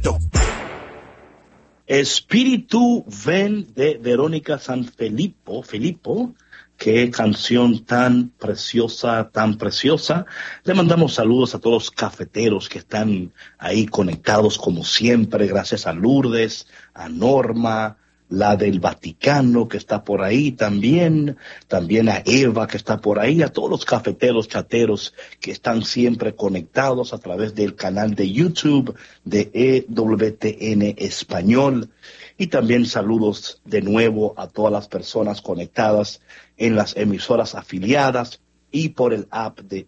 Cristo. Espíritu ven de Verónica Filipo, qué canción tan preciosa, tan preciosa. Le mandamos saludos a todos los cafeteros que están ahí conectados como siempre, gracias a Lourdes, a Norma, la del Vaticano que está por ahí también a Eva que está por ahí, a todos los cafeteros, chateros que están siempre conectados a través del canal de YouTube de EWTN Español. Y también saludos de nuevo a todas las personas conectadas en las emisoras afiliadas y por el app de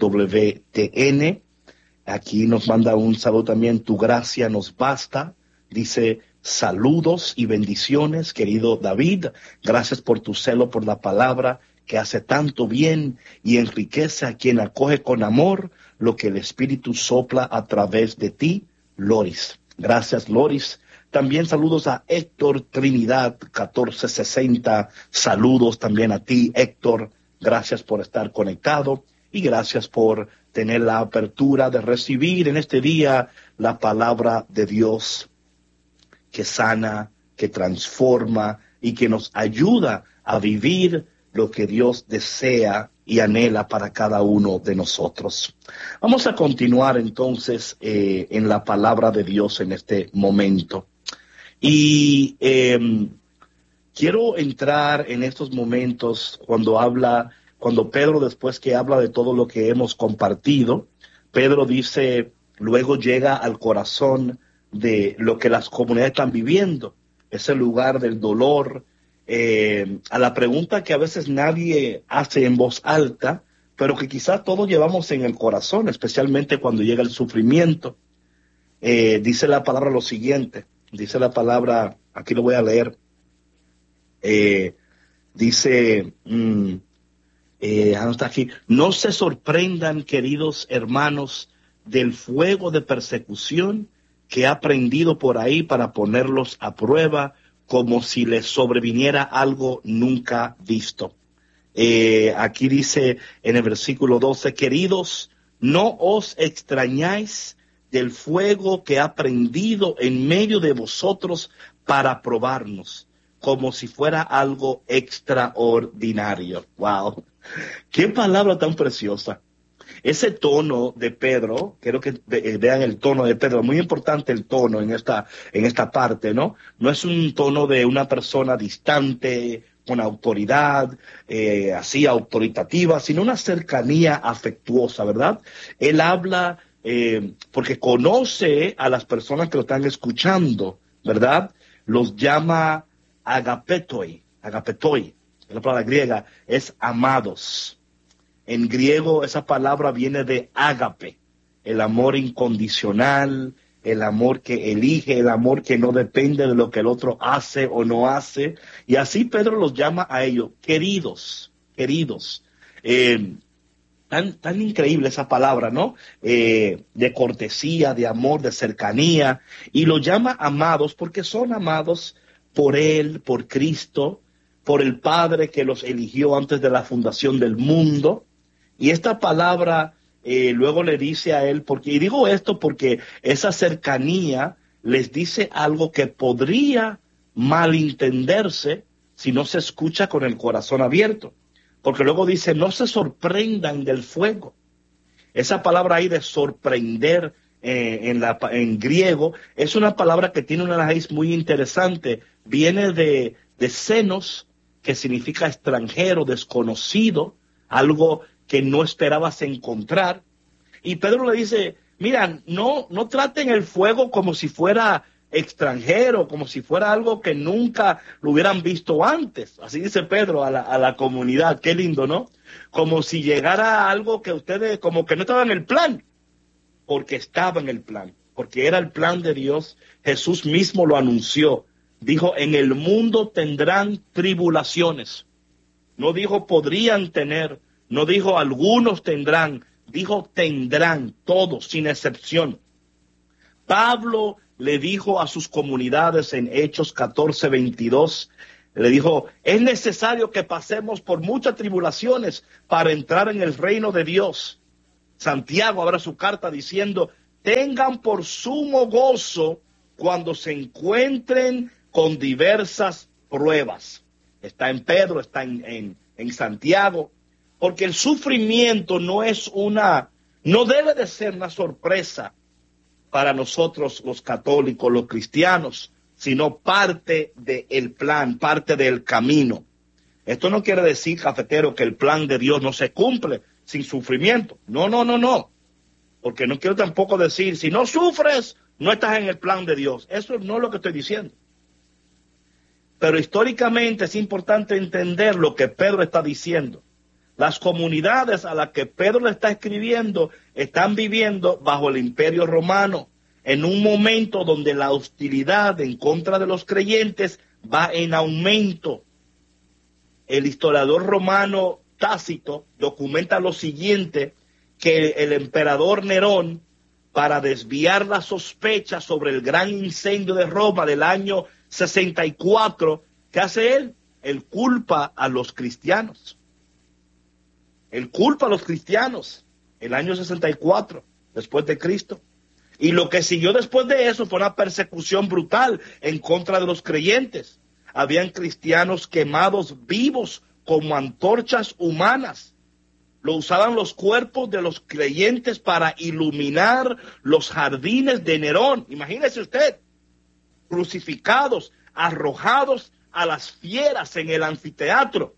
EWTN. Aquí nos manda un saludo también, tu gracia nos basta, dice: saludos y bendiciones, querido David. Gracias por tu celo por la palabra que hace tanto bien y enriquece a quien acoge con amor lo que el Espíritu sopla a través de ti, Loris. Gracias, Loris. También saludos a Héctor Trinidad 1460. Saludos también a ti, Héctor. Gracias por estar conectado y gracias por tener la apertura de recibir en este día la palabra de Dios, que sana, que transforma y que nos ayuda a vivir lo que Dios desea y anhela para cada uno de nosotros. Vamos a continuar entonces en la palabra de Dios en este momento. Y quiero entrar en estos momentos cuando Pedro, después que habla de todo lo que hemos compartido, Pedro dice, luego llega al corazón de lo que las comunidades están viviendo, ese lugar del dolor, a la pregunta que a veces nadie hace en voz alta, pero que quizás todos llevamos en el corazón, especialmente cuando llega el sufrimiento. Dice la palabra lo siguiente, dice la palabra, aquí lo voy a leer, dice, está aquí, no se sorprendan, queridos hermanos, del fuego de persecución que ha prendido por ahí para ponerlos a prueba, como si les sobreviniera algo nunca visto. Aquí dice en el versículo 12, queridos, no os extrañáis del fuego que ha prendido en medio de vosotros para probarnos, como si fuera algo extraordinario. Wow, qué palabra tan preciosa. Ese tono de Pedro, quiero que vean el tono de Pedro, muy importante el tono en esta parte, ¿no? No es un tono de una persona distante, con autoridad, así autoritativa, sino una cercanía afectuosa, ¿verdad? Él habla porque conoce a las personas que lo están escuchando, ¿verdad? Los llama agapetoi, es la palabra griega, es amados. En griego esa palabra viene de ágape, el amor incondicional, el amor que elige, el amor que no depende de lo que el otro hace o no hace. Y así Pedro los llama a ellos, queridos. Tan increíble esa palabra, ¿no? De cortesía, de amor, de cercanía. Y los llama amados porque son amados por Él, por Cristo, por el Padre que los eligió antes de la fundación del mundo. Y esta palabra luego le dice a él, y digo esto porque esa cercanía les dice algo que podría malentenderse si no se escucha con el corazón abierto. Porque luego dice, no se sorprendan del fuego. Esa palabra ahí de sorprender en griego es una palabra que tiene una raíz muy interesante. Viene de senos, que significa extranjero, desconocido, algo que no esperabas encontrar. Y Pedro le dice, mira, no traten el fuego como si fuera extranjero, como si fuera algo que nunca lo hubieran visto antes. Así dice Pedro a la comunidad, qué lindo, ¿no? Como si llegara algo que ustedes, como que no estaba en el plan, porque estaba en el plan, porque era el plan de Dios. Jesús mismo lo anunció, dijo, en el mundo tendrán tribulaciones. No dijo podrían tener, no dijo algunos tendrán, dijo tendrán, todos, sin excepción. Pablo le dijo a sus comunidades en Hechos 14:22, le dijo, es necesario que pasemos por muchas tribulaciones para entrar en el reino de Dios. Santiago abre su carta diciendo, tengan por sumo gozo cuando se encuentren con diversas pruebas. Está en Pedro, está en Santiago, porque el sufrimiento no debe de ser una sorpresa para nosotros los católicos, los cristianos, sino parte del plan, parte del camino. Esto no quiere decir, cafetero, que el plan de Dios no se cumple sin sufrimiento. No. Porque no quiero tampoco decir, si no sufres, no estás en el plan de Dios. Eso no es lo que estoy diciendo. Pero históricamente es importante entender lo que Pedro está diciendo. Las comunidades a las que Pedro le está escribiendo están viviendo bajo el Imperio Romano, en un momento donde la hostilidad en contra de los creyentes va en aumento. El historiador romano Tácito documenta lo siguiente, que el emperador Nerón, para desviar la sospecha sobre el gran incendio de Roma del año 64, ¿qué hace él? Él culpa a los cristianos. Él culpa a los cristianos, el año 64, después de Cristo. Y lo que siguió después de eso fue una persecución brutal en contra de los creyentes. Habían cristianos quemados vivos como antorchas humanas. Lo usaban los cuerpos de los creyentes para iluminar los jardines de Nerón. Imagínese usted, crucificados, arrojados a las fieras en el anfiteatro.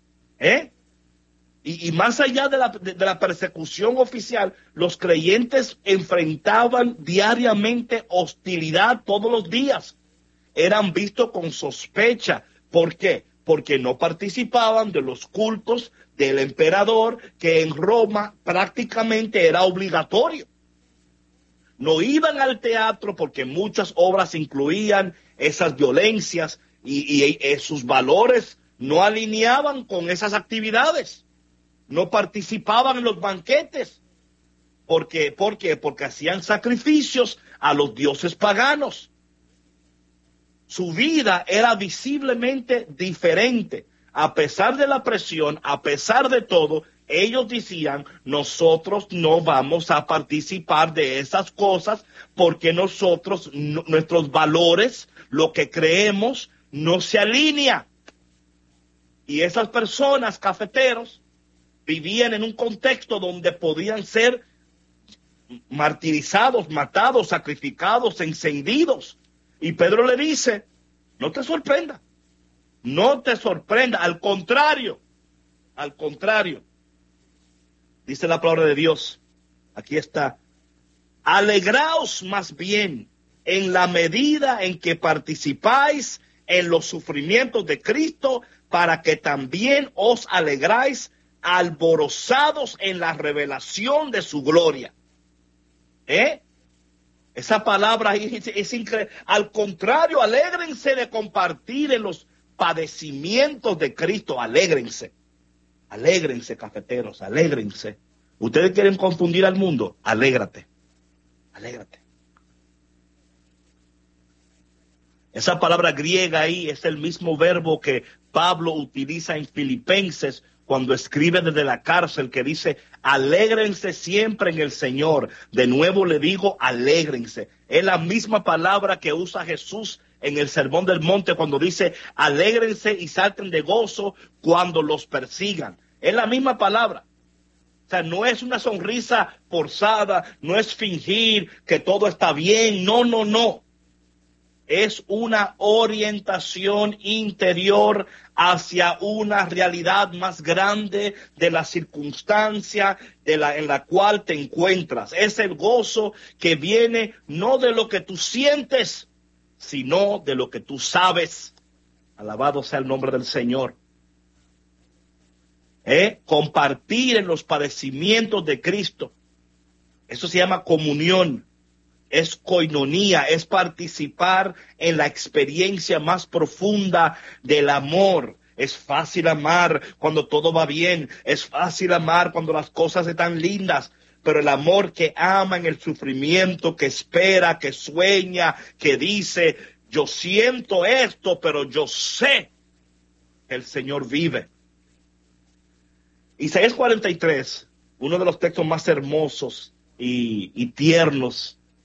Y más allá de la persecución oficial, los creyentes enfrentaban diariamente hostilidad todos los días. Eran vistos con sospecha. ¿Por qué? Porque no participaban de los cultos del emperador, que en Roma prácticamente era obligatorio. No iban al teatro porque muchas obras incluían esas violencias y sus valores no alineaban con esas actividades. No participaban en los banquetes. ¿Por qué? Porque hacían sacrificios a los dioses paganos. Su vida era visiblemente diferente. A pesar de la presión, a pesar de todo, ellos decían, nosotros no vamos a participar de esas cosas porque nuestros valores, lo que creemos, no se alinea. Y esas personas, cafeteros, vivían en un contexto donde podían ser martirizados, matados, sacrificados, encendidos. Y Pedro le dice, no te sorprenda, al contrario, dice la palabra de Dios, aquí está, alegraos más bien en la medida en que participáis en los sufrimientos de Cristo, para que también os alegráis alborozados en la revelación de su gloria. Esa palabra es increíble. Al contrario, alégrense de compartir en los padecimientos de Cristo. Alégrense, cafeteros, alégrense. ¿Ustedes quieren confundir al mundo? Alégrate. Esa palabra griega ahí es el mismo verbo que Pablo utiliza en Filipenses cuando escribe desde la cárcel, que dice, alégrense siempre en el Señor. De nuevo le digo, alégrense. Es la misma palabra que usa Jesús en el Sermón del Monte cuando dice, alégrense y salten de gozo cuando los persigan. Es la misma palabra. O sea, no es una sonrisa forzada, no es fingir que todo está bien. No. Es una orientación interior hacia una realidad más grande de la circunstancia en la cual te encuentras. Es el gozo que viene no de lo que tú sientes, sino de lo que tú sabes. Alabado sea el nombre del Señor. Compartir en los padecimientos de Cristo. Eso se llama comunión. Es coinonía, es participar en la experiencia más profunda del amor. Es fácil amar cuando todo va bien, es fácil amar cuando las cosas están lindas, pero el amor que ama en el sufrimiento, que espera, que sueña, que dice, yo siento esto, pero yo sé que el Señor vive. Isaías 43, uno de los textos más hermosos y tiernos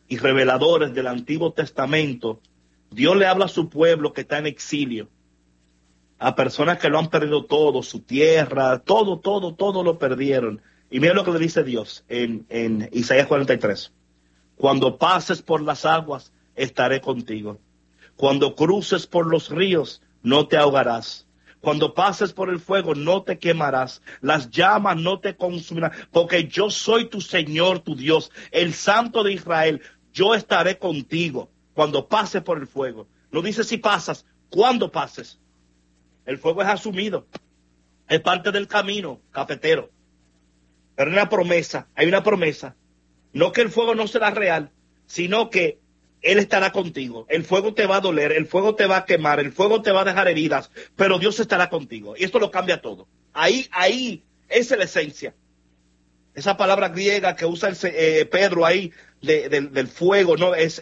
y reveladores del Antiguo Testamento, Dios le habla a su pueblo que está en exilio, a personas que lo han perdido todo, su tierra, todo lo perdieron. Y mira lo que le dice Dios en Isaías 43. Cuando pases por las aguas, estaré contigo. Cuando cruces por los ríos, no te ahogarás. Cuando pases por el fuego, no te quemarás. Las llamas no te consumirán, porque yo soy tu Señor, tu Dios, el Santo de Israel. Yo estaré contigo cuando pases por el fuego. No dice si pasas, cuando pases. El fuego es asumido. Es parte del camino, cafetero. Pero hay una promesa. No que el fuego no será real, sino que Él estará contigo. El fuego te va a doler, el fuego te va a quemar, el fuego te va a dejar heridas, pero Dios estará contigo. Y esto lo cambia todo. Ahí, esa es la esencia. Esa palabra griega que usa Pedro ahí del fuego, ¿no? Es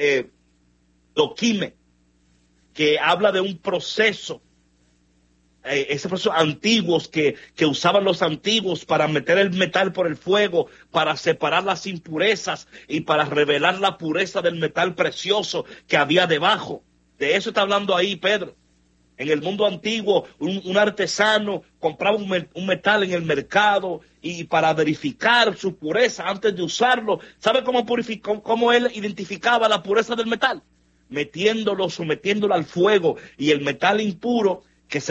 dokime, que habla de un proceso. Esos procesos antiguos que usaban los antiguos para meter el metal por el fuego, para separar las impurezas y para revelar la pureza del metal precioso que había debajo. De eso está hablando ahí Pedro. En el mundo antiguo, un artesano compraba un metal en el mercado y para verificar su pureza antes de usarlo, ¿sabe cómo él identificaba la pureza del metal? Sometiéndolo al fuego, y el metal impuro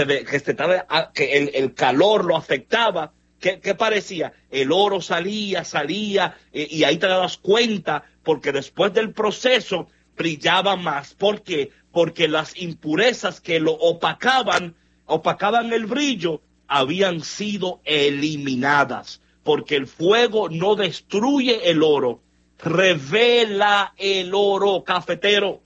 que el calor lo afectaba. ¿Qué parecía? El oro salía, y ahí te dabas cuenta, porque después del proceso brillaba más. ¿Por qué? Porque las impurezas que lo opacaban el brillo, habían sido eliminadas. Porque el fuego no destruye el oro, revela el oro, cafetero.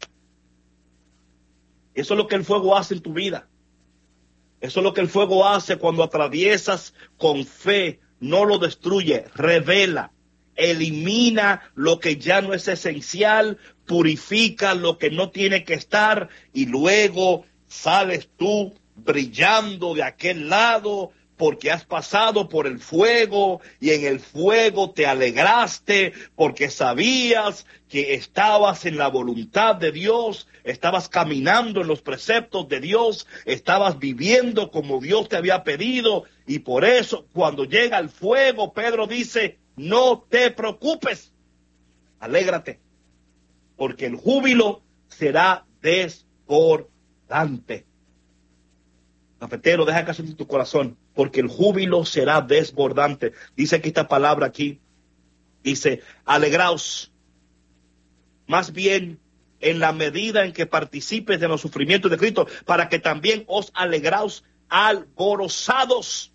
Eso es lo que el fuego hace en tu vida. Eso es lo que el fuego hace cuando atraviesas con fe. No lo destruye, revela, elimina lo que ya no es esencial, purifica lo que no tiene que estar, y luego sales tú brillando de aquel lado porque has pasado por el fuego, y en el fuego te alegraste porque sabías que estabas en la voluntad de Dios, estabas caminando en los preceptos de Dios, estabas viviendo como Dios te había pedido. Y por eso cuando llega el fuego, Pedro dice: no te preocupes, alégrate, porque el júbilo será desbordante. Cafetero, deja caer en tu corazón, porque el júbilo será desbordante. Dice aquí esta palabra aquí, dice: alegraos, más bien en la medida en que participes de los sufrimientos de Cristo, para que también os alegraos alborozados.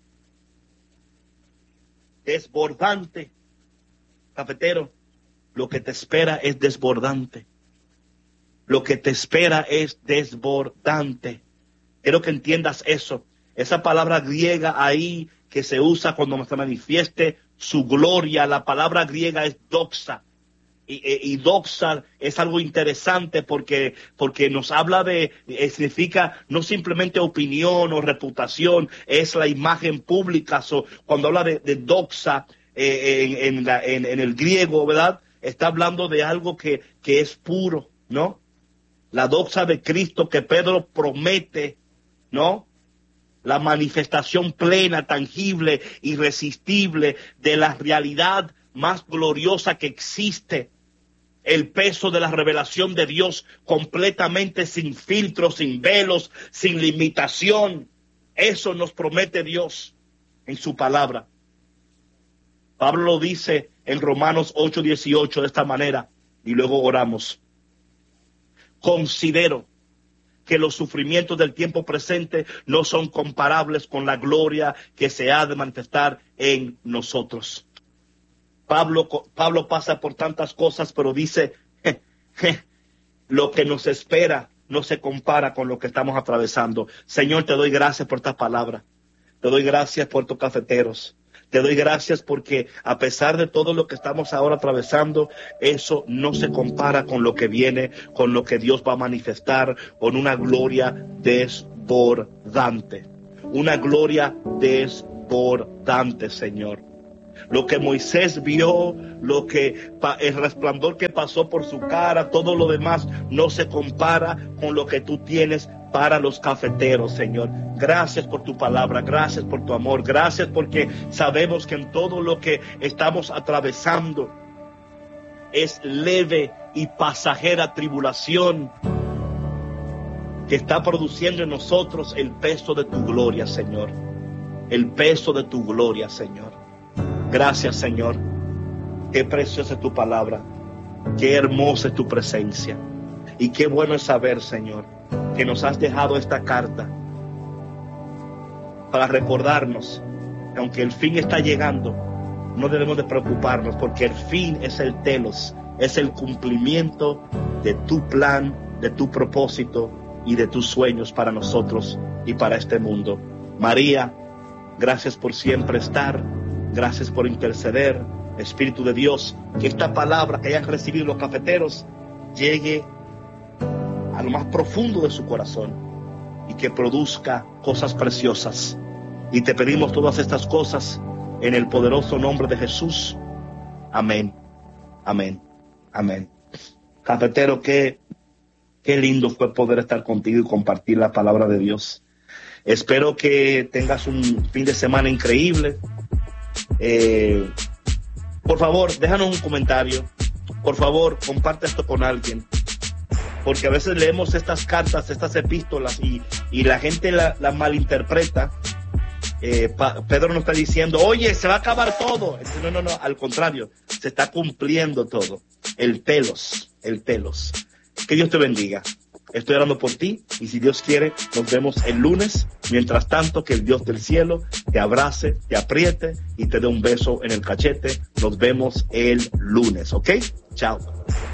Desbordante, cafetero, lo que te espera es desbordante. Lo que te espera es desbordante. Quiero que entiendas eso. Esa palabra griega ahí que se usa cuando se manifieste su gloria, la palabra griega es doxa. Y doxa es algo interesante porque nos habla significa no simplemente opinión o reputación, es la imagen pública. Cuando habla de doxa en el griego, ¿verdad? Está hablando de algo que es puro, ¿no? La doxa de Cristo que Pedro promete, ¿no? La manifestación plena, tangible, irresistible de la realidad más gloriosa que existe. El peso de la revelación de Dios completamente sin filtros, sin velos, sin limitación. Eso nos promete Dios en su palabra. Pablo lo dice en Romanos 8:18 de esta manera, y luego oramos. Considero que los sufrimientos del tiempo presente no son comparables con la gloria que se ha de manifestar en nosotros. Pablo pasa por tantas cosas, pero dice, lo que nos espera no se compara con lo que estamos atravesando. Señor, te doy gracias por esta palabra. Te doy gracias por tus cafeteros. Te doy gracias porque a pesar de todo lo que estamos ahora atravesando, eso no se compara con lo que viene, con lo que Dios va a manifestar, con una gloria desbordante. Una gloria desbordante, Señor. Lo que Moisés vio, el resplandor que pasó por su cara, todo lo demás no se compara con lo que tú tienes para los cafeteros, Señor. Gracias por tu palabra, gracias por tu amor, gracias porque sabemos que en todo lo que estamos atravesando es leve y pasajera tribulación que está produciendo en nosotros el peso de tu gloria, Señor. El peso de tu gloria, Señor. Gracias, Señor. Qué preciosa es tu palabra. Qué hermosa es tu presencia. Y qué bueno es saber, Señor, que nos has dejado esta carta para recordarnos que aunque el fin está llegando, no debemos de preocuparnos, porque el fin es el telos, es el cumplimiento de tu plan, de tu propósito y de tus sueños para nosotros y para este mundo. María, gracias por siempre estar, gracias por interceder. Espíritu de Dios, que esta palabra que hayan recibido los cafeteros llegue a lo más profundo de su corazón y que produzca cosas preciosas. Y te pedimos todas estas cosas en el poderoso nombre de Jesús. Amén, amén, amén. Cafetero, qué lindo fue poder estar contigo y compartir la palabra de Dios. Espero que tengas un fin de semana increíble. Por favor, déjanos un comentario. Por favor, comparte esto con alguien. Porque a veces leemos estas cartas, estas epístolas y la gente la malinterpreta. Pedro nos está diciendo, oye, se va a acabar todo. No, al contrario, se está cumpliendo todo. El telos. Que Dios te bendiga. Estoy orando por ti y si Dios quiere, nos vemos el lunes. Mientras tanto, que el Dios del cielo te abrace, te apriete y te dé un beso en el cachete. Nos vemos el lunes, ¿ok? Chao.